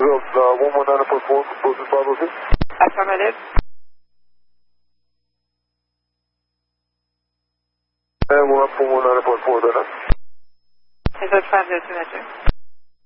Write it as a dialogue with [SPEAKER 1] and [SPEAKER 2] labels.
[SPEAKER 1] Road 119.4, closest 506.
[SPEAKER 2] Affirmative.
[SPEAKER 1] 119.4, there now.
[SPEAKER 2] Is that 502,